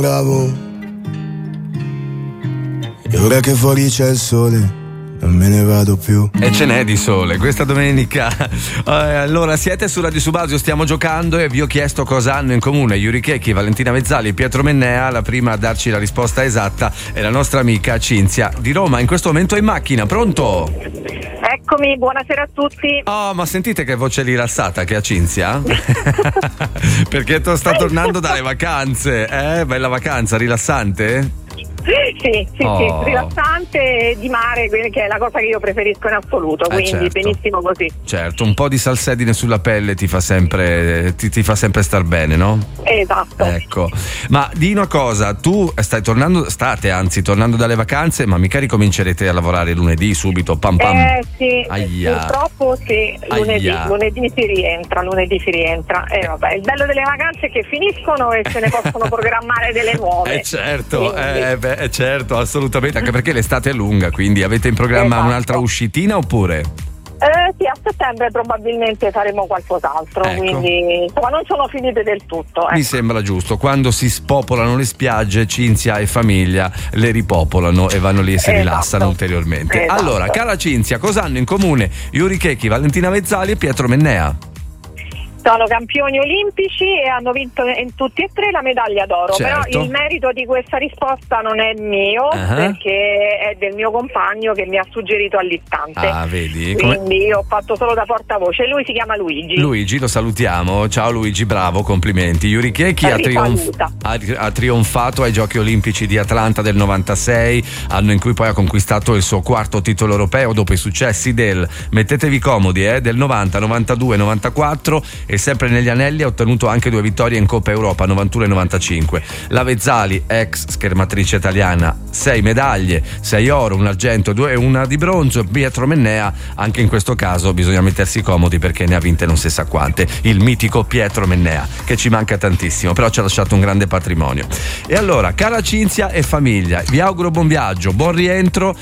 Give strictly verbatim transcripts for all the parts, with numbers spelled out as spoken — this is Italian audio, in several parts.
Bravo. E ora che fuori c'è il sole, non me ne vado più. E ce n'è di sole questa domenica. Eh, allora siete su Radio Subasio, stiamo giocando e vi ho chiesto cosa hanno in comune Yuri Checchi, Valentina Vezzali e Pietro Mennea. La prima a darci la risposta esatta è la nostra amica Cinzia di Roma. In questo momento è in macchina. Pronto? Eccomi, buonasera a tutti. Oh, ma sentite che voce rilassata che ha Cinzia? Perché tu sta tornando dalle vacanze. Eh, bella vacanza, rilassante? Sì, sì, Oh. sì, rilassante di mare, che è la cosa che io preferisco in assoluto, Eh, quindi certo. benissimo così. Certo, un po' di salsedine sulla pelle ti fa sempre ti, ti fa sempre star bene, no? Esatto. Ecco, ma di una cosa, tu stai tornando, state anzi tornando dalle vacanze, ma mica ricomincerete a lavorare lunedì subito, pam pam. Eh sì, Aia. purtroppo sì, lunedì, Aia. lunedì si rientra, lunedì si rientra. E eh, vabbè, il bello delle vacanze è che finiscono e se ne possono programmare delle nuove. Eh certo, Quindi. eh, beh, eh, certo, assolutamente, anche perché l'estate è lunga, quindi avete in programma Esatto. un'altra uscitina oppure? Eh sì, a settembre probabilmente faremo qualcos'altro, Ecco. quindi insomma non sono finite del tutto. Mi Ecco. sembra giusto, quando si spopolano le spiagge, Cinzia e famiglia le ripopolano e vanno lì e si Esatto. rilassano ulteriormente. Esatto. Allora, cara Cinzia, cosa hanno in comune Yuri Checchi, Valentina Vezzali e Pietro Mennea? Sono campioni olimpici e hanno vinto in tutti e tre la medaglia d'oro. Certo. Però il merito di questa risposta non è mio, Uh-huh. perché è del mio compagno che mi ha suggerito all'istante. Ah, vedi? Come- Quindi io ho fatto solo da portavoce. Lui si chiama Luigi. Luigi, lo salutiamo. Ciao Luigi, bravo, complimenti. Yuri Checchi ha, trionf- Risaluta. ha, ha trionfato ai Giochi Olimpici di Atlanta del novantasei, anno in cui poi ha conquistato il suo quarto titolo europeo dopo i successi del, mettetevi comodi, eh, del novanta, novantadue, novantaquattro, e sempre negli anelli ha ottenuto anche due vittorie in Coppa Europa, novantuno e novantacinque. La Vezzali, ex schermatrice italiana, sei medaglie, sei oro, un argento due, e una di bronzo. Pietro Mennea, anche in questo caso bisogna mettersi comodi perché ne ha vinte non si sa quante. Il mitico Pietro Mennea, che ci manca tantissimo, però ci ha lasciato un grande patrimonio. E allora, cara Cinzia e famiglia, vi auguro buon viaggio, buon rientro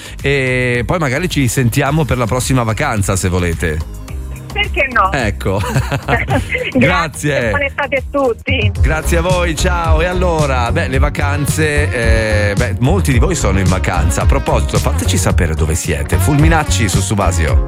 e poi magari ci sentiamo per la prossima vacanza se volete. Perché no? Ecco. Grazie. Grazie. Buone estate a tutti. Grazie a voi, ciao. E allora, beh, le vacanze, eh, beh, molti di voi sono in vacanza. A proposito, fateci sapere dove siete. Fulminacci su Subasio.